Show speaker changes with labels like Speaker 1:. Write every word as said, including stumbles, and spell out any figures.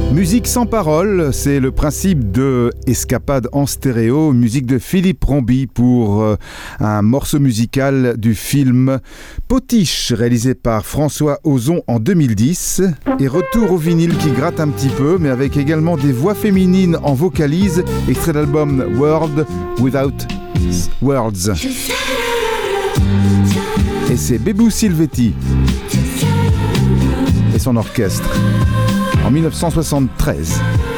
Speaker 1: Musique sans parole, c'est le principe de Escapade en stéréo, musique de Philippe Rombi pour euh, un morceau musical du film Potiche, réalisé par François Ozon en deux mille dix. Et retour au vinyle qui gratte un petit peu, mais avec également des voix féminines en vocalise, extrait d'album World Without Words. Et c'est Bebou Silvetti et son orchestre en mille neuf cent soixante-treize.